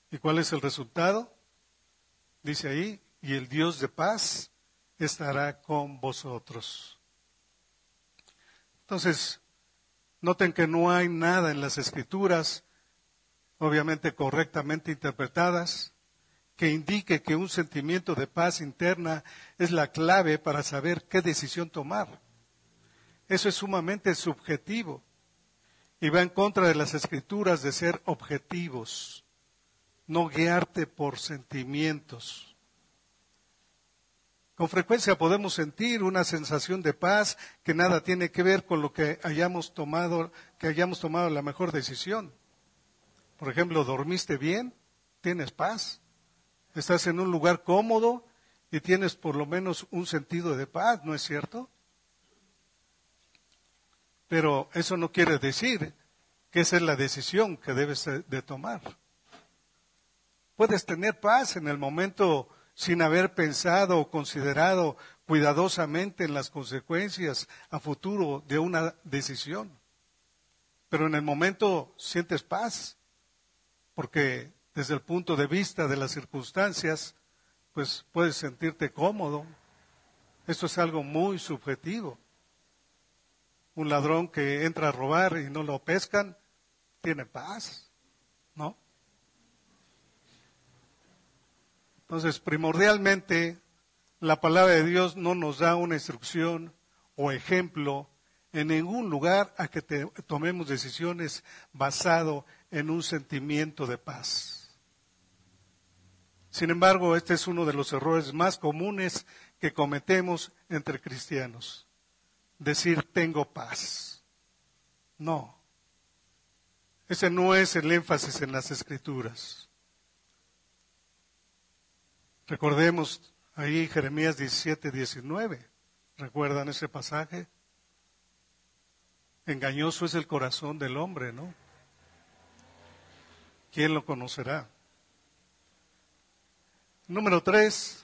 ¿Y cuál es el resultado? Dice ahí, y el Dios de paz estará con vosotros. Entonces, noten que no hay nada en las Escrituras, obviamente correctamente interpretadas, que indique que un sentimiento de paz interna es la clave para saber qué decisión tomar. Eso es sumamente subjetivo y va en contra de las Escrituras de ser objetivos, no guiarte por sentimientos. Con frecuencia podemos sentir una sensación de paz que nada tiene que ver con lo que hayamos tomado la mejor decisión. Por ejemplo, ¿dormiste bien? ¿Tienes paz? ¿Estás en un lugar cómodo y tienes por lo menos un sentido de paz, no es cierto? Pero eso no quiere decir que esa es la decisión que debes de tomar. Puedes tener paz en el momento sin haber pensado o considerado cuidadosamente en las consecuencias a futuro de una decisión. Pero en el momento sientes paz, porque desde el punto de vista de las circunstancias, pues puedes sentirte cómodo. Esto es algo muy subjetivo. Un ladrón que entra a robar y no lo pescan, tiene paz, ¿no? Entonces, primordialmente, la palabra de Dios no nos da una instrucción o ejemplo en ningún lugar a que tomemos decisiones basado en un sentimiento de paz. Sin embargo, este es uno de los errores más comunes que cometemos entre cristianos. Decir, tengo paz. No. Ese no es el énfasis en las Escrituras. Recordemos ahí Jeremías 17:19. ¿Recuerdan ese pasaje? Engañoso es el corazón del hombre, ¿no? ¿Quién lo conocerá? Número 3.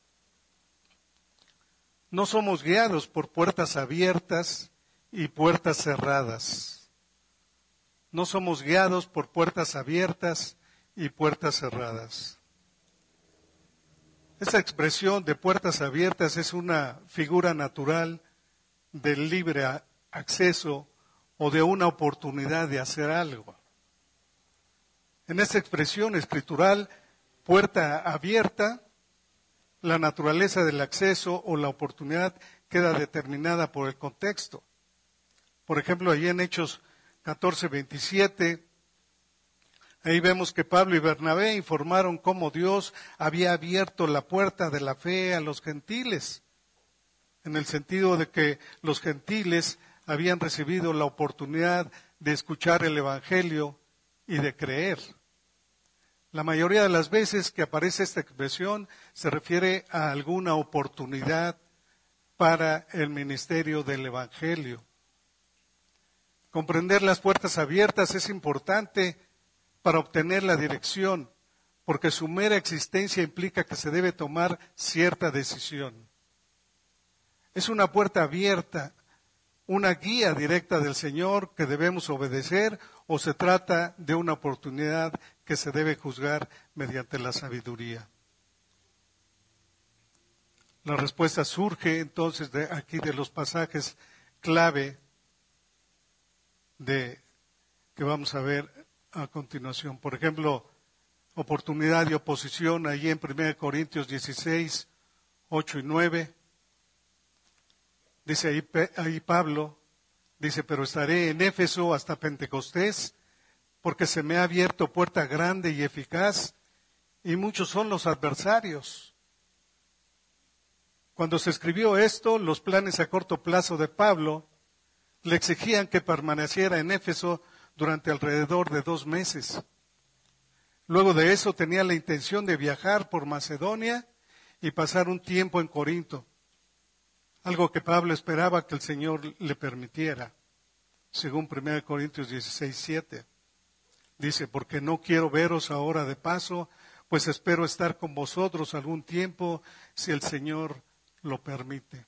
No somos guiados por puertas abiertas y puertas cerradas. No somos guiados por puertas abiertas y puertas cerradas. Esta expresión de puertas abiertas es una figura natural del libre acceso o de una oportunidad de hacer algo. En esta expresión escritural, puerta abierta, la naturaleza del acceso o la oportunidad queda determinada por el contexto. Por ejemplo, allí en Hechos 14:27, ahí vemos que Pablo y Bernabé informaron cómo Dios había abierto la puerta de la fe a los gentiles, en el sentido de que los gentiles habían recibido la oportunidad de escuchar el Evangelio y de creer. La mayoría de las veces que aparece esta expresión se refiere a alguna oportunidad para el ministerio del Evangelio. Comprender las puertas abiertas es importante para obtener la dirección, porque su mera existencia implica que se debe tomar cierta decisión. Es una puerta abierta, una guía directa del Señor que debemos obedecer, o se trata de una oportunidad que se debe juzgar mediante la sabiduría. La respuesta surge entonces de aquí de los pasajes clave que vamos a ver a continuación. Por ejemplo, oportunidad y oposición, allí en 1 Corintios 16, 8 y 9. Dice ahí Pablo, dice, pero estaré en Éfeso hasta Pentecostés, porque se me ha abierto puerta grande y eficaz, y muchos son los adversarios. Cuando se escribió esto, los planes a corto plazo de Pablo le exigían que permaneciera en Éfeso durante alrededor de 2 meses. Luego de eso tenía la intención de viajar por Macedonia y pasar un tiempo en Corinto, algo que Pablo esperaba que el Señor le permitiera, según 1 Corintios 16, 7. Dice, porque no quiero veros ahora de paso, pues espero estar con vosotros algún tiempo, si el Señor lo permite.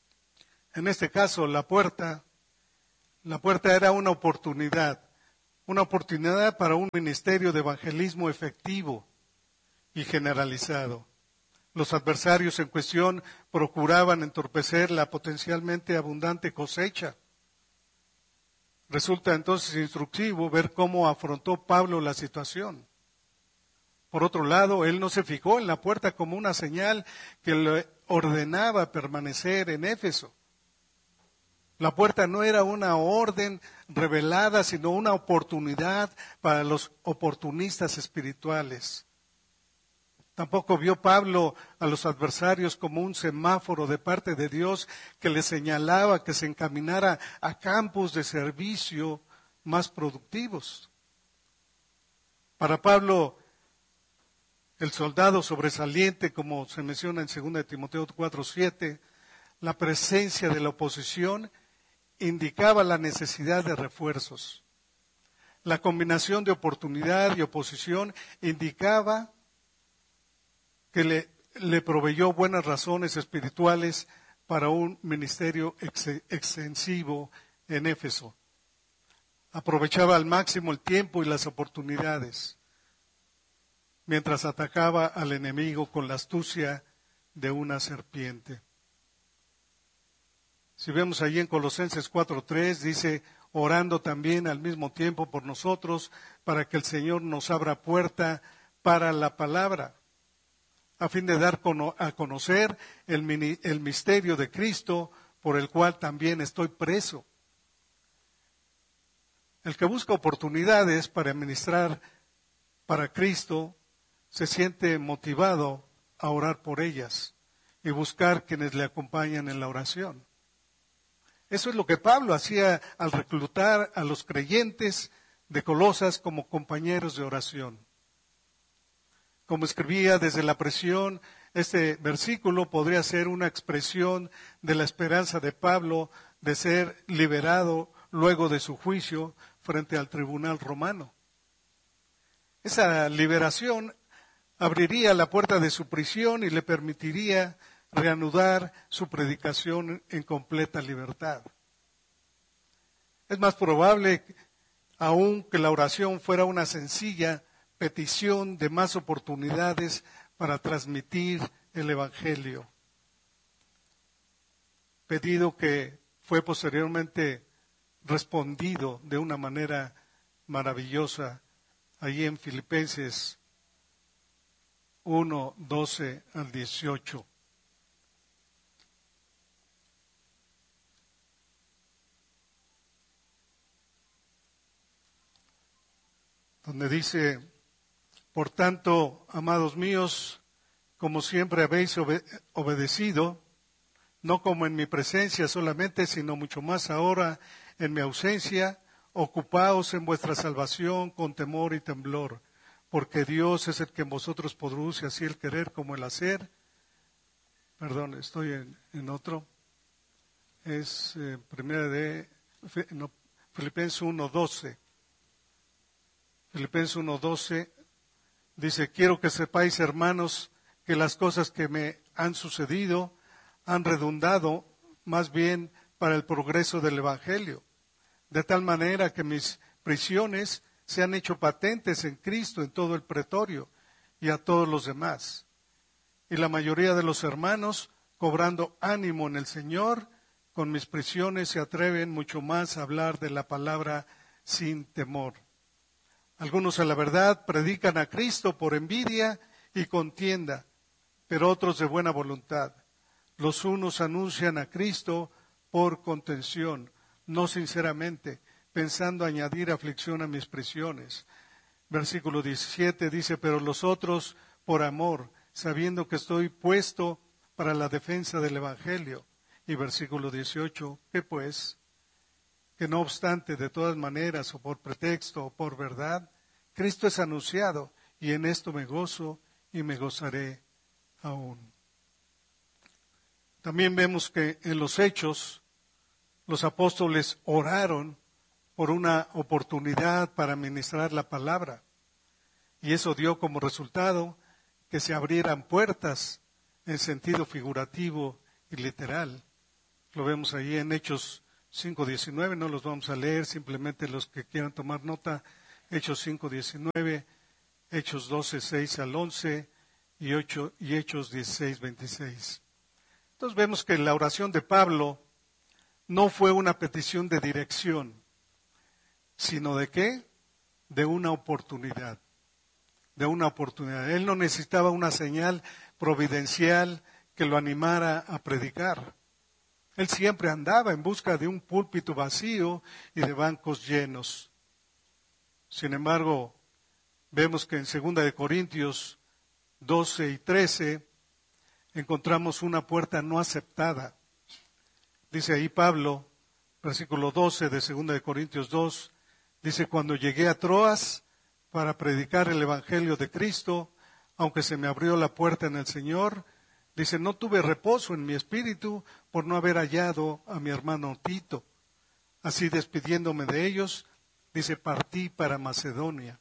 En este caso, la puerta era una oportunidad una oportunidad para un ministerio de evangelismo efectivo y generalizado. Los adversarios en cuestión procuraban entorpecer la potencialmente abundante cosecha. Resulta entonces instructivo ver cómo afrontó Pablo la situación. Por otro lado, él no se fijó en la puerta como una señal que le ordenaba permanecer en Éfeso. La puerta no era una orden revelada, sino una oportunidad para los oportunistas espirituales. Tampoco vio Pablo a los adversarios como un semáforo de parte de Dios que le señalaba que se encaminara a campos de servicio más productivos. Para Pablo, el soldado sobresaliente, como se menciona en 2 Timoteo 4:7, la presencia de la oposición indicaba la necesidad de refuerzos. La combinación de oportunidad y oposición indicaba que le proveyó buenas razones espirituales para un ministerio extensivo en Éfeso. Aprovechaba al máximo el tiempo y las oportunidades, mientras atacaba al enemigo con la astucia de una serpiente. Si vemos allí en Colosenses 4:3, dice, orando también al mismo tiempo por nosotros, para que el Señor nos abra puerta para la palabra, a fin de dar a conocer el misterio de Cristo, por el cual también estoy preso. El que busca oportunidades para ministrar para Cristo se siente motivado a orar por ellas y buscar quienes le acompañan en la oración. Eso es lo que Pablo hacía al reclutar a los creyentes de Colosas como compañeros de oración. Como escribía desde la prisión, este versículo podría ser una expresión de la esperanza de Pablo de ser liberado luego de su juicio frente al tribunal romano. Esa liberación abriría la puerta de su prisión y le permitiría reanudar su predicación en completa libertad. Es más probable aún que la oración fuera una sencilla petición de más oportunidades para transmitir el Evangelio. Pedido que fue posteriormente respondido de una manera maravillosa allí en Filipenses 1:12 al 18. Donde dice, por tanto, amados míos, como siempre habéis obedecido, no como en mi presencia solamente, sino mucho más ahora en mi ausencia, ocupaos en vuestra salvación con temor y temblor, porque Dios es el que en vosotros produce así el querer como el hacer. Perdón, estoy en otro. Es Filipenses 1:12. Filipenses 1:12 dice, quiero que sepáis, hermanos, que las cosas que me han sucedido han redundado más bien para el progreso del Evangelio, de tal manera que mis prisiones se han hecho patentes en Cristo en todo el pretorio y a todos los demás. Y la mayoría de los hermanos, cobrando ánimo en el Señor, con mis prisiones se atreven mucho más a hablar de la palabra sin temor. Algunos a la verdad predican a Cristo por envidia y contienda, pero otros de buena voluntad. Los unos anuncian a Cristo por contención, no sinceramente, pensando añadir aflicción a mis prisiones. Versículo 17 dice, pero los otros por amor, sabiendo que estoy puesto para la defensa del Evangelio. Y versículo 18, ¿qué pues? Que no obstante, de todas maneras, o por pretexto, o por verdad, Cristo es anunciado, y en esto me gozo y me gozaré aún. También vemos que en los Hechos, los apóstoles oraron por una oportunidad para ministrar la palabra, y eso dio como resultado que se abrieran puertas en sentido figurativo y literal. Lo vemos ahí en Hechos 5:19, no los vamos a leer, simplemente los que quieran tomar nota Hechos 5:19, Hechos 12:6 al 11 y Hechos 16:26. Entonces vemos que la oración de Pablo no fue una petición de dirección, sino ¿de qué? De una oportunidad. De una oportunidad. Él no necesitaba una señal providencial que lo animara a predicar. Él siempre andaba en busca de un púlpito vacío y de bancos llenos. Sin embargo, vemos que en 2 de Corintios 12 y 13 encontramos una puerta no aceptada. Dice ahí Pablo, versículo 12 de 2 de Corintios 2, dice, cuando llegué a Troas para predicar el Evangelio de Cristo, aunque se me abrió la puerta en el Señor, dice, no tuve reposo en mi espíritu por no haber hallado a mi hermano Tito. Así despidiéndome de ellos, dice, partí para Macedonia.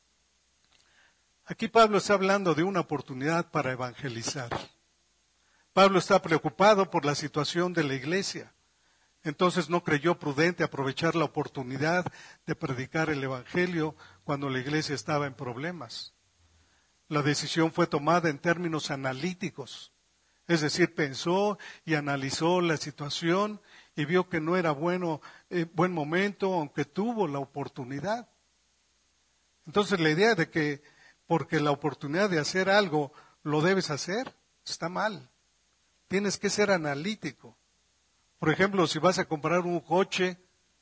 Aquí Pablo está hablando de una oportunidad para evangelizar. Pablo está preocupado por la situación de la iglesia. Entonces no creyó prudente aprovechar la oportunidad de predicar el Evangelio cuando la iglesia estaba en problemas. La decisión fue tomada en términos analíticos. Es decir, pensó y analizó la situación y vio que no era buen momento, aunque tuvo la oportunidad. Entonces la idea de que porque la oportunidad de hacer algo lo debes hacer, está mal. Tienes que ser analítico. Por ejemplo, si vas a comprar un coche,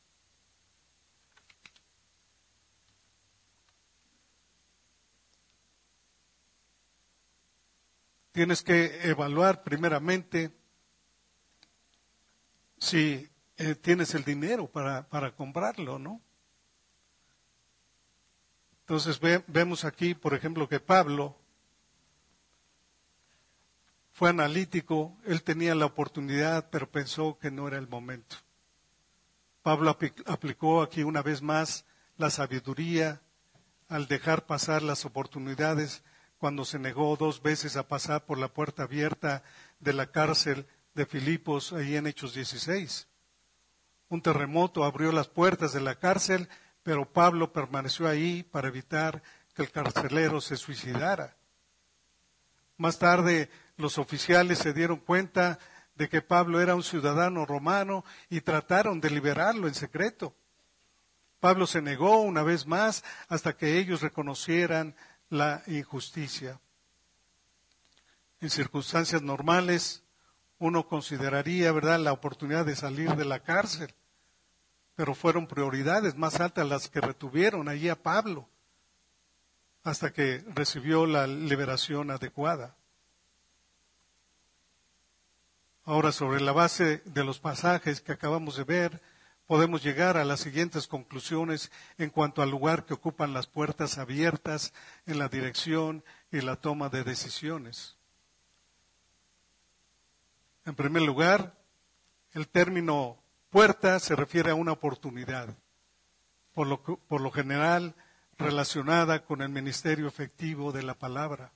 tienes que evaluar primeramente si tienes el dinero para comprarlo, ¿no? Entonces vemos aquí, por ejemplo, que Pablo fue analítico, él tenía la oportunidad, pero pensó que no era el momento. Pablo aplicó aquí una vez más la sabiduría al dejar pasar las oportunidades cuando se negó 2 veces a pasar por la puerta abierta de la cárcel de Filipos, ahí en Hechos 16. Un terremoto abrió las puertas de la cárcel, pero Pablo permaneció ahí para evitar que el carcelero se suicidara. Más tarde, los oficiales se dieron cuenta de que Pablo era un ciudadano romano y trataron de liberarlo en secreto. Pablo se negó una vez más hasta que ellos reconocieran la injusticia. En circunstancias normales, uno consideraría, ¿verdad?, la oportunidad de salir de la cárcel, pero fueron prioridades más altas las que retuvieron allí a Pablo hasta que recibió la liberación adecuada. Ahora, sobre la base de los pasajes que acabamos de ver, podemos llegar a las siguientes conclusiones en cuanto al lugar que ocupan las puertas abiertas en la dirección y la toma de decisiones. En primer lugar, el término puerta se refiere a una oportunidad, por lo general relacionada con el ministerio efectivo de la palabra.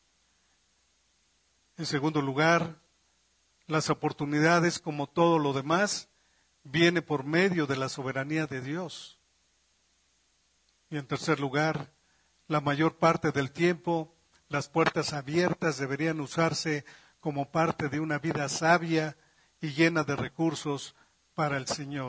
En segundo lugar, las oportunidades, como todo lo demás, viene por medio de la soberanía de Dios. Y en tercer lugar, la mayor parte del tiempo, las puertas abiertas deberían usarse como parte de una vida sabia y llena de recursos para el Señor.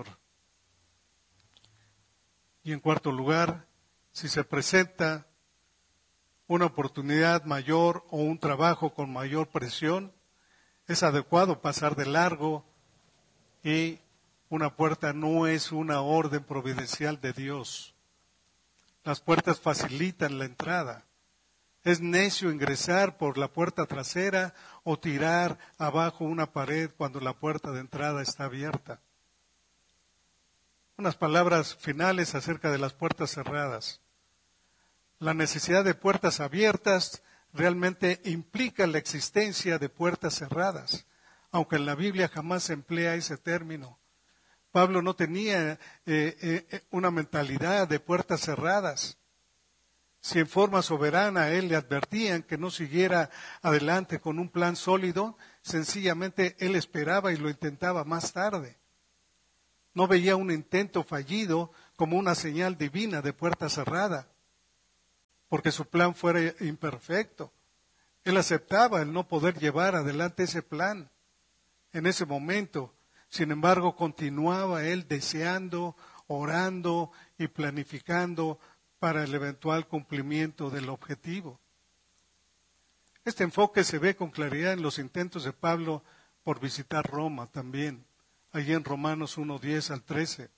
Y en cuarto lugar, si se presenta una oportunidad mayor o un trabajo con mayor presión, es adecuado pasar de largo y una puerta no es una orden providencial de Dios. Las puertas facilitan la entrada. Es necio ingresar por la puerta trasera o tirar abajo una pared cuando la puerta de entrada está abierta. Unas palabras finales acerca de las puertas cerradas. La necesidad de puertas abiertas realmente implica la existencia de puertas cerradas, aunque en la Biblia jamás se emplea ese término. Pablo no tenía una mentalidad de puertas cerradas. Si en forma soberana a él le advertían que no siguiera adelante con un plan sólido, sencillamente él esperaba y lo intentaba más tarde. No veía un intento fallido como una señal divina de puerta cerrada, porque su plan fuera imperfecto. Él aceptaba el no poder llevar adelante ese plan en ese momento. Sin embargo, continuaba él deseando, orando y planificando para el eventual cumplimiento del objetivo. Este enfoque se ve con claridad en los intentos de Pablo por visitar Roma también, allí en Romanos 1:10 al 13.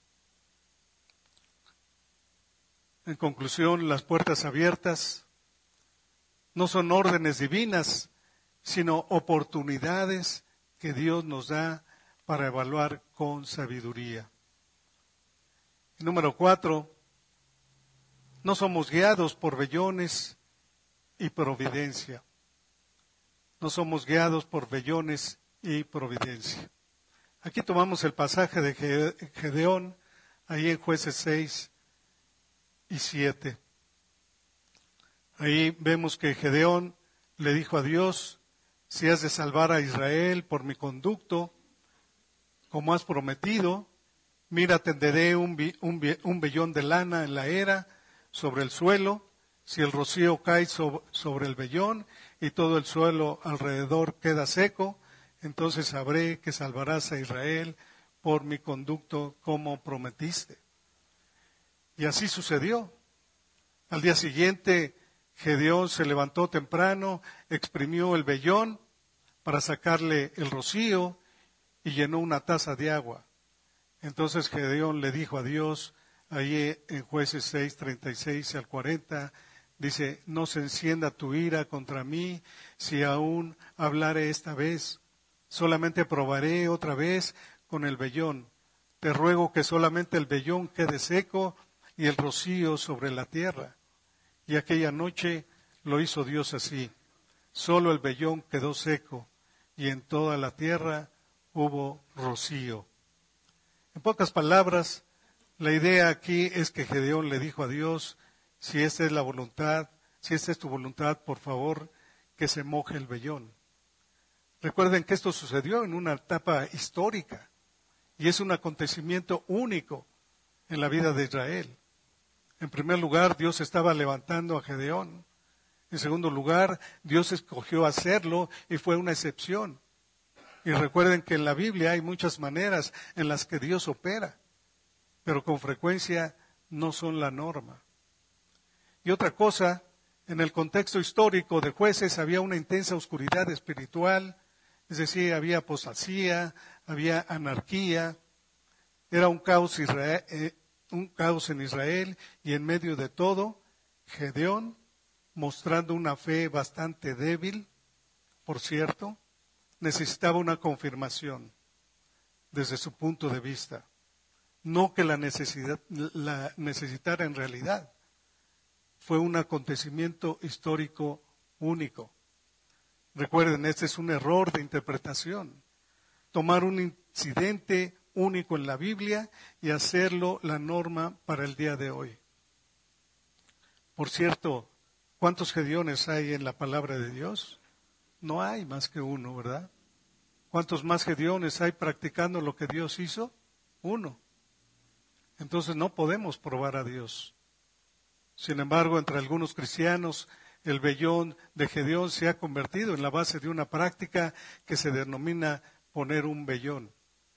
En conclusión, las puertas abiertas no son órdenes divinas, sino oportunidades que Dios nos da para evaluar con sabiduría. Y número 4, no somos guiados por vellones y providencia. No somos guiados por vellones y providencia. Aquí tomamos el pasaje de Gedeón, ahí en Jueces 6 y 7. Ahí vemos que Gedeón le dijo a Dios: si has de salvar a Israel por mi conducto, como has prometido, mira, tenderé un vellón de lana en la era sobre el suelo. Si el rocío cae sobre el vellón y todo el suelo alrededor queda seco, entonces sabré que salvarás a Israel por mi conducto como prometiste. Y así sucedió. Al día siguiente, Gedeón se levantó temprano, exprimió el vellón para sacarle el rocío y llenó una taza de agua. Entonces Gedeón le dijo a Dios, ahí en Jueces 6, 36 al 40, dice: no se encienda tu ira contra mí si aún hablaré esta vez. Solamente probaré otra vez con el vellón. Te ruego que solamente el vellón quede seco y el rocío sobre la tierra. Y aquella noche lo hizo Dios así. Solo el vellón quedó seco y en toda la tierra hubo rocío. En pocas palabras, la idea aquí es que Gedeón le dijo a Dios: si esta es la voluntad, si esta es tu voluntad, por favor, que se moje el vellón. Recuerden que esto sucedió en una etapa histórica y es un acontecimiento único en la vida de Israel. En primer lugar, Dios estaba levantando a Gedeón. En segundo lugar, Dios escogió hacerlo y fue una excepción. Y recuerden que en la Biblia hay muchas maneras en las que Dios opera, pero con frecuencia no son la norma. Y otra cosa, en el contexto histórico de Jueces había una intensa oscuridad espiritual, es decir, había apostasía, había anarquía, era un caos en Israel, y en medio de todo, Gedeón, mostrando una fe bastante débil, por cierto, necesitaba una confirmación desde su punto de vista. No que la necesitara en realidad. Fue un acontecimiento histórico único. Recuerden, este es un error de interpretación. Tomar un incidente único en la Biblia y hacerlo la norma para el día de hoy. Por cierto, ¿cuántos Gedeones hay en la palabra de Dios? No hay más que uno, ¿verdad? ¿Cuántos más Gedeones hay practicando lo que Dios hizo? Uno. Entonces no podemos probar a Dios. Sin embargo, entre algunos cristianos, el vellón de Gedeón se ha convertido en la base de una práctica que se denomina poner un vellón.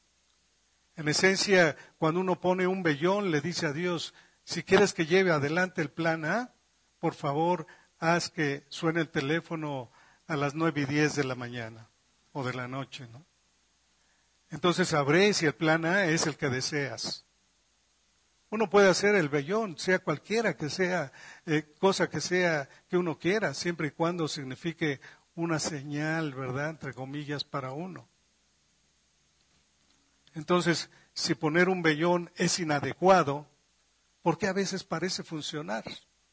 En esencia, cuando uno pone un vellón, le dice a Dios: si quieres que lleve adelante el plan A, por favor, haz que suene el teléfono a las 9:10 de la mañana o de la noche, ¿no? Entonces sabré si el plan A es el que deseas. Uno puede hacer el vellón, sea cualquiera que sea, cosa que sea que uno quiera, siempre y cuando signifique una señal, ¿verdad?, entre comillas, para uno. Entonces, si poner un vellón es inadecuado, ¿por qué a veces parece funcionar?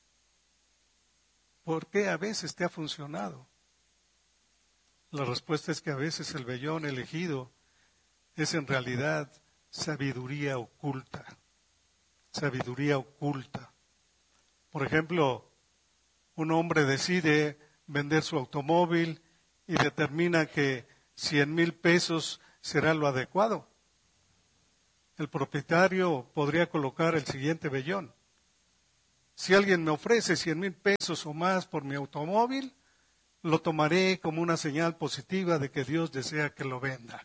¿Por qué a veces te ha funcionado? La respuesta es que a veces el vellón elegido es en realidad sabiduría oculta. Sabiduría oculta. Por ejemplo, un hombre decide vender su automóvil y determina que 100,000 pesos será lo adecuado. el propietario podría colocar el siguiente vellón: si alguien me ofrece 100,000 pesos o más por mi automóvil, lo tomaré como una señal positiva de que Dios desea que lo venda.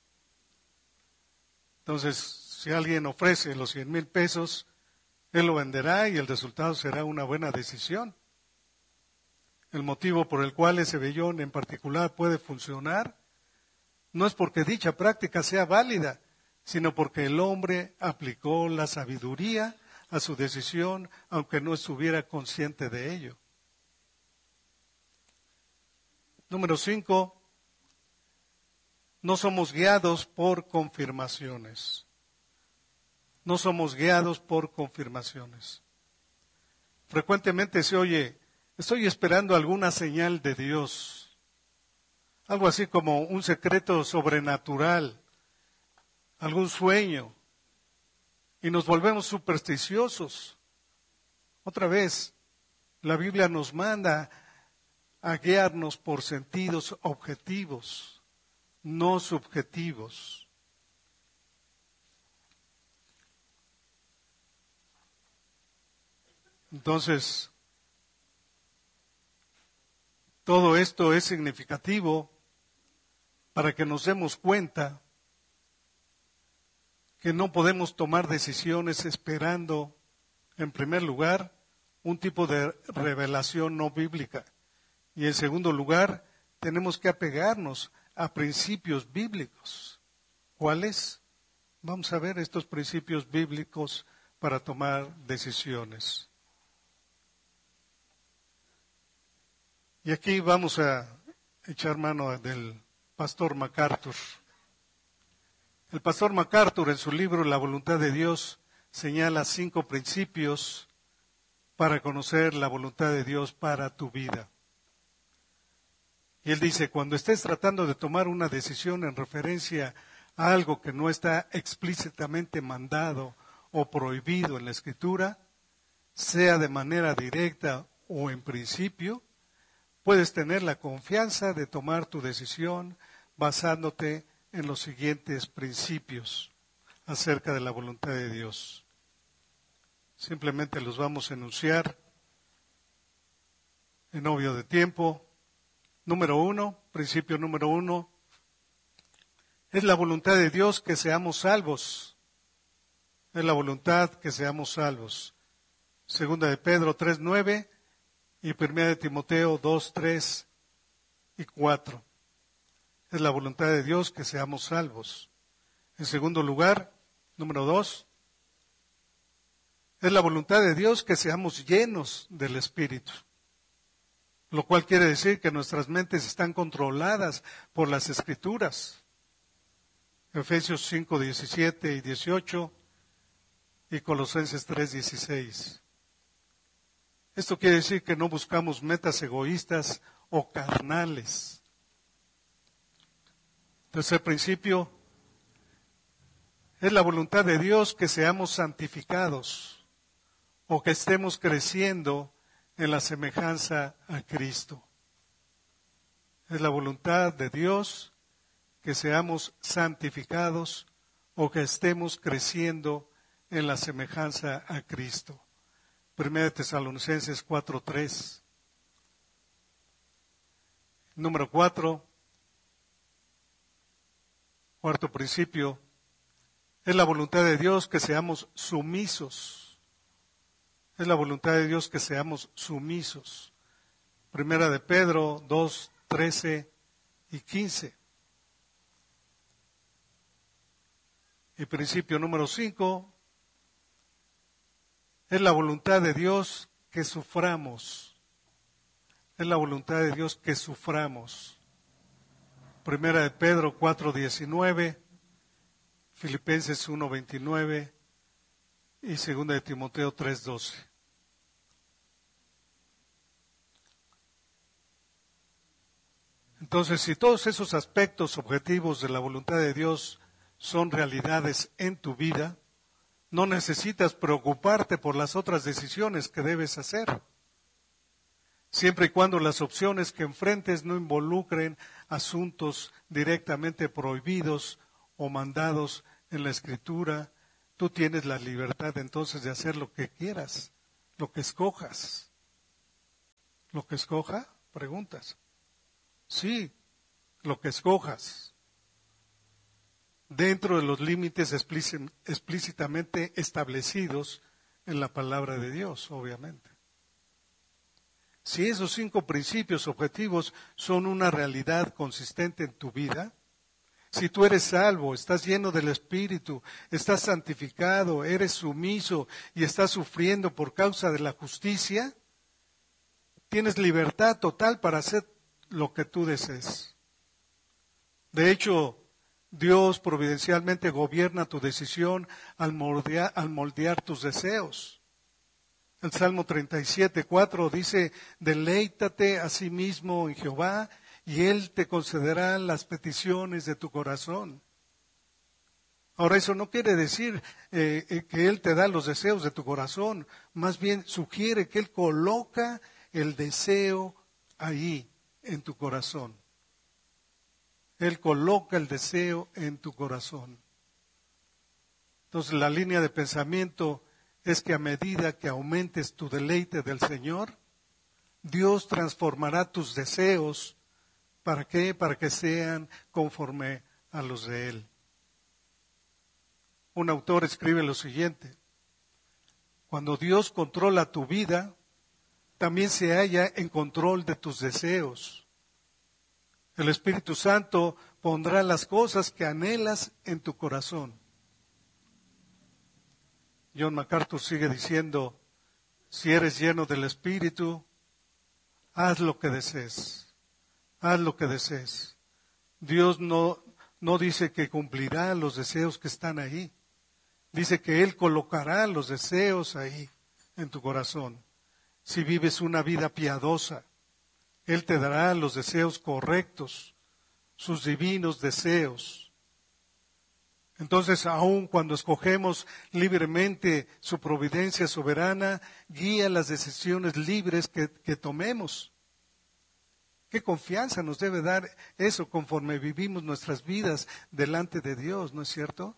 Entonces, si alguien ofrece los 100,000 pesos, él lo venderá y el resultado será una buena decisión. El motivo por el cual ese vellón en particular puede funcionar no es porque dicha práctica sea válida, sino porque el hombre aplicó la sabiduría a su decisión, aunque no estuviera consciente de ello. Número 5, no somos guiados por confirmaciones. No somos guiados por confirmaciones. Frecuentemente se oye: estoy esperando alguna señal de Dios. Algo así como un secreto sobrenatural, algún sueño. Y nos volvemos supersticiosos. Otra vez, la Biblia nos manda a guiarnos por sentidos objetivos, no subjetivos. Entonces, todo esto es significativo para que nos demos cuenta que no podemos tomar decisiones esperando, en primer lugar, un tipo de revelación no bíblica. Y en segundo lugar, tenemos que apegarnos a principios bíblicos. ¿Cuáles? Vamos a ver estos principios bíblicos para tomar decisiones. Y aquí vamos a echar mano del pastor MacArthur. El pastor MacArthur, en su libro La voluntad de Dios, señala 5 principios para conocer la voluntad de Dios para tu vida. Y él dice: cuando estés tratando de tomar una decisión en referencia a algo que no está explícitamente mandado o prohibido en la Escritura, sea de manera directa o en principio, puedes tener la confianza de tomar tu decisión basándote en los siguientes principios acerca de la voluntad de Dios. Simplemente los vamos a enunciar en obvio de tiempo. Número 1, principio número 1, es la voluntad de Dios que seamos salvos. Es la voluntad que seamos salvos. Segunda de Pedro 3:9 y primera de Timoteo 2:3 y 4. Es la voluntad de Dios que seamos salvos. En segundo lugar, número 2, es la voluntad de Dios que seamos llenos del Espíritu, lo cual quiere decir que nuestras mentes están controladas por las Escrituras. Efesios 5:17 y 18 y Colosenses 3:16. Esto quiere decir que no buscamos metas egoístas o carnales. Tercer principio, es la voluntad de Dios que seamos santificados o que estemos creciendo en la semejanza a Cristo. Es la voluntad de Dios que seamos santificados o que estemos creciendo en la semejanza a Cristo. Primera de Tesalonicenses 4:3. Número 4, cuarto principio, es la voluntad de Dios que seamos sumisos. Es la voluntad de Dios que seamos sumisos. Primera de Pedro 2:13 y 15. Y principio número 5, es la voluntad de Dios que suframos. Es la voluntad de Dios que suframos. Primera de Pedro 4:19, Filipenses 1:29 y segunda de Timoteo 3:12. Entonces, si todos esos aspectos objetivos de la voluntad de Dios son realidades en tu vida, no necesitas preocuparte por las otras decisiones que debes hacer, siempre y cuando las opciones que enfrentes no involucren asuntos directamente prohibidos o mandados en la Escritura, tú tienes la libertad entonces de hacer lo que quieras, lo que escojas. ¿Lo que escoja? Preguntas. Sí, lo que escojas. Dentro de los límites explícitamente establecidos en la palabra de Dios, obviamente. Si esos 5 principios objetivos son una realidad consistente en tu vida, si tú eres salvo, estás lleno del Espíritu, estás santificado, eres sumiso y estás sufriendo por causa de la justicia, tienes libertad total para hacer lo que tú desees. De hecho, Dios providencialmente gobierna tu decisión al moldear tus deseos. El Salmo 37:4 dice, deleítate a sí mismo en Jehová y Él te concederá las peticiones de tu corazón. Ahora, eso no quiere decir que Él te da los deseos de tu corazón, más bien sugiere que Él coloca el deseo ahí, en tu corazón. Él coloca el deseo en tu corazón. Entonces, la línea de pensamiento es que a medida que aumentes tu deleite del Señor, Dios transformará tus deseos. ¿Para qué? Para que sean conforme a los de Él. Un autor escribe lo siguiente: cuando Dios controla tu vida, también se halla en control de tus deseos. El Espíritu Santo pondrá las cosas que anhelas en tu corazón. John MacArthur sigue diciendo, si eres lleno del Espíritu, haz lo que desees. Haz lo que desees. Dios no dice que cumplirá los deseos que están ahí. Dice que Él colocará los deseos ahí, en tu corazón. Si vives una vida piadosa, Él te dará los deseos correctos, sus divinos deseos. Entonces, aun cuando escogemos libremente su providencia soberana, guía las decisiones libres que tomemos. ¿Qué confianza nos debe dar eso conforme vivimos nuestras vidas delante de Dios, no es cierto?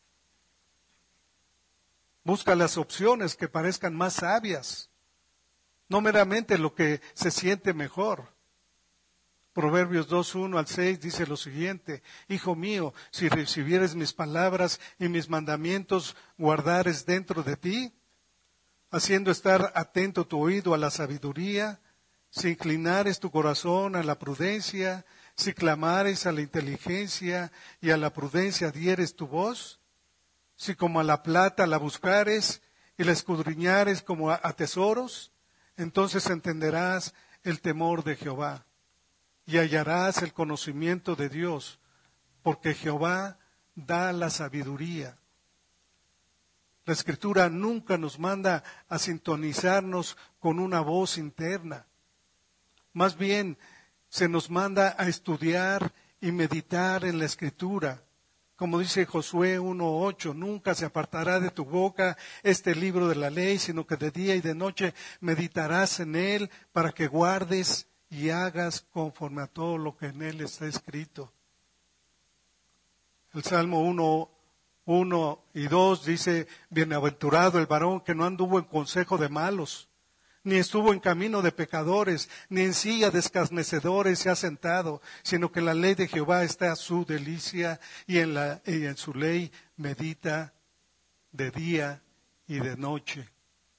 Busca las opciones que parezcan más sabias, no meramente lo que se siente mejor. Proverbios 2:1-6 dice lo siguiente: Hijo mío, si recibieres mis palabras y mis mandamientos guardares dentro de ti, haciendo estar atento tu oído a la sabiduría, si inclinares tu corazón a la prudencia, si clamares a la inteligencia y a la prudencia dieres tu voz, si como a la plata la buscares y la escudriñares como a tesoros, entonces entenderás el temor de Jehová y hallarás el conocimiento de Dios, porque Jehová da la sabiduría. La Escritura nunca nos manda a sintonizarnos con una voz interna. Más bien, se nos manda a estudiar y meditar en la Escritura. Como dice Josué 1:8, nunca se apartará de tu boca este libro de la ley, sino que de día y de noche meditarás en él para que guardes y hagas conforme a todo lo que en él está escrito. El Salmo 1:1-2 dice, bienaventurado el varón que no anduvo en consejo de malos, ni estuvo en camino de pecadores, ni en silla de escarnecedores se ha sentado, sino que la ley de Jehová está a su delicia, y en su ley medita de día y de noche.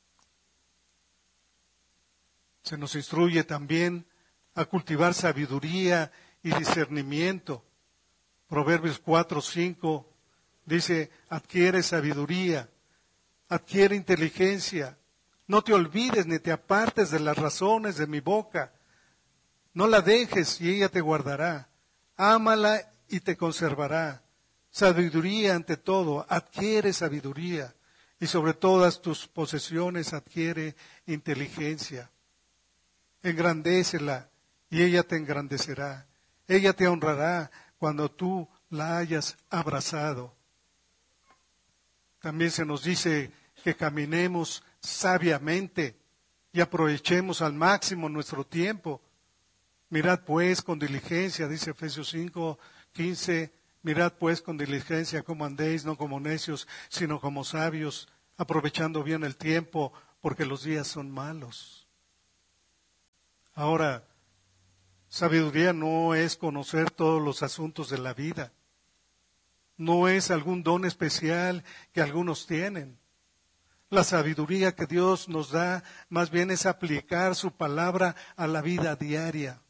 Se nos instruye también a cultivar sabiduría y discernimiento. Proverbios 4:5 dice, adquiere sabiduría, adquiere inteligencia. No te olvides ni te apartes de las razones de mi boca. No la dejes y ella te guardará. Ámala y te conservará. Sabiduría ante todo, adquiere sabiduría. Y sobre todas tus posesiones adquiere inteligencia. Engrandécela y ella te engrandecerá. Ella te honrará cuando tú la hayas abrazado. También se nos dice que caminemos sabiamente y aprovechemos al máximo nuestro tiempo. Mirad pues con diligencia, dice Efesios 5:15, Mirad pues con diligencia cómo andéis, no como necios, sino como sabios, aprovechando bien el tiempo, porque los días son malos. Ahora, sabiduría no es conocer todos los asuntos de la vida. No es algún don especial que algunos tienen. La sabiduría que Dios nos da más bien es aplicar su palabra a la vida diaria.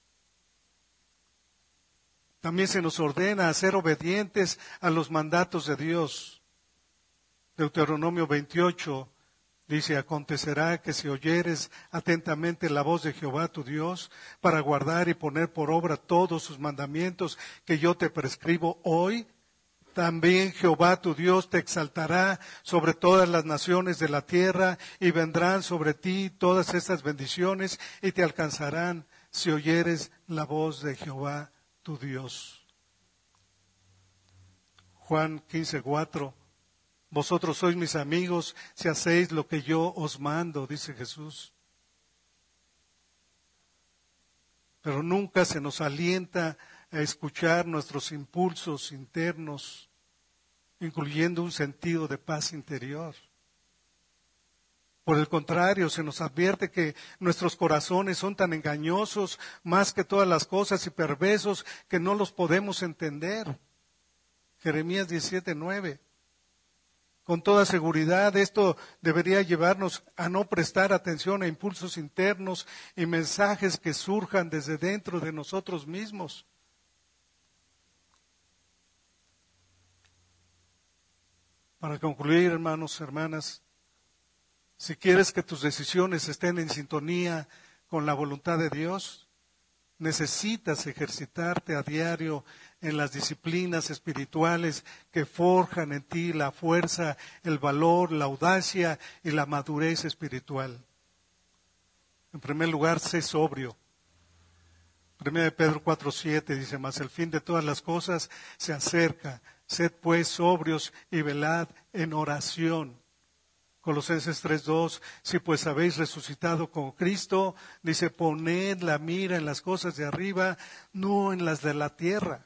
También se nos ordena a ser obedientes a los mandatos de Dios. Deuteronomio 28 dice: acontecerá que si oyeres atentamente la voz de Jehová tu Dios, para guardar y poner por obra todos sus mandamientos que yo te prescribo hoy, también Jehová tu Dios te exaltará sobre todas las naciones de la tierra, y vendrán sobre ti todas estas bendiciones y te alcanzarán si oyeres la voz de Jehová tu Dios. Juan 15:4. Vosotros sois mis amigos si hacéis lo que yo os mando, dice Jesús. Pero nunca se nos alienta a escuchar nuestros impulsos internos, incluyendo un sentido de paz interior. Por el contrario, se nos advierte que nuestros corazones son tan engañosos más que todas las cosas y perversos que no los podemos entender. Jeremías 17:9. Con toda seguridad, esto debería llevarnos a no prestar atención a impulsos internos y mensajes que surjan desde dentro de nosotros mismos. Para concluir, hermanos, hermanas, si quieres que tus decisiones estén en sintonía con la voluntad de Dios, necesitas ejercitarte a diario en las disciplinas espirituales que forjan en ti la fuerza, el valor, la audacia y la madurez espiritual. En primer lugar, sé sobrio. 1 Pedro 4:7 dice: mas el fin de todas las cosas se acerca. Sed pues sobrios y velad en oración. Colosenses 3:2, si pues habéis resucitado con Cristo, dice, poned la mira en las cosas de arriba, no en las de la tierra.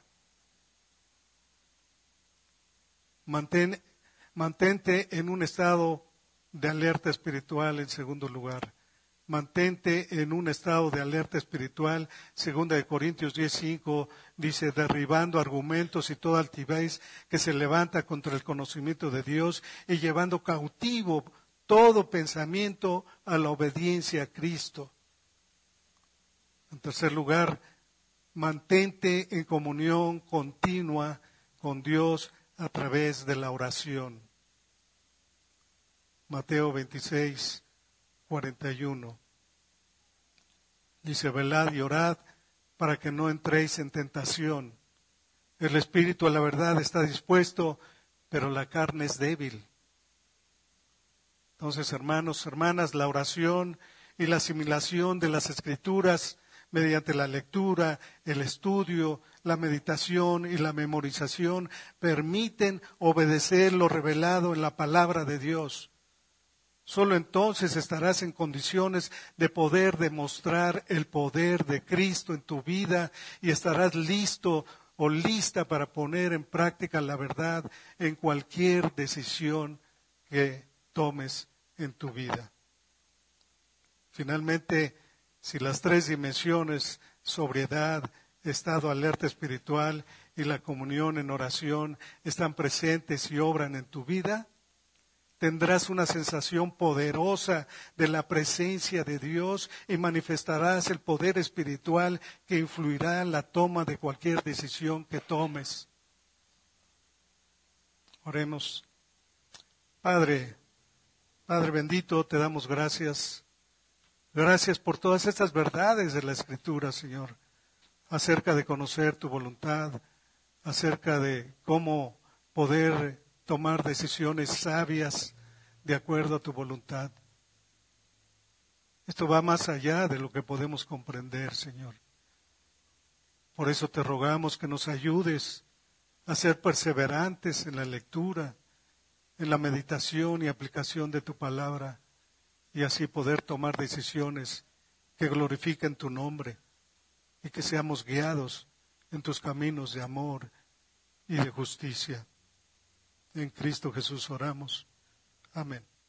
Mantente en un estado de alerta espiritual en segundo lugar. Mantente en un estado de alerta espiritual. 2 Corintios 10:5 dice, derribando argumentos y toda altivez que se levanta contra el conocimiento de Dios y llevando cautivo todo pensamiento a la obediencia a Cristo. En tercer lugar, mantente en comunión continua con Dios a través de la oración. Mateo 26:41. Dice, velad y orad para que no entréis en tentación. El espíritu a la verdad está dispuesto, pero la carne es débil. Entonces, hermanos, hermanas, la oración y la asimilación de las Escrituras mediante la lectura, el estudio, la meditación y la memorización permiten obedecer lo revelado en la palabra de Dios. Solo entonces estarás en condiciones de poder demostrar el poder de Cristo en tu vida y estarás listo o lista para poner en práctica la verdad en cualquier decisión que tomes en tu vida. Finalmente, si las tres dimensiones, sobriedad, estado alerta espiritual y la comunión en oración, están presentes y obran en tu vida, tendrás una sensación poderosa de la presencia de Dios y manifestarás el poder espiritual que influirá en la toma de cualquier decisión que tomes. Oremos. Padre bendito, te damos gracias. Gracias por todas estas verdades de la Escritura, Señor, acerca de conocer tu voluntad, acerca de cómo poder tomar decisiones sabias de acuerdo a tu voluntad. Esto va más allá de lo que podemos comprender, Señor. Por eso te rogamos que nos ayudes a ser perseverantes en la lectura, en la meditación y aplicación de tu palabra, y así poder tomar decisiones que glorifiquen tu nombre y que seamos guiados en tus caminos de amor y de justicia. En Cristo Jesús oramos. Amén.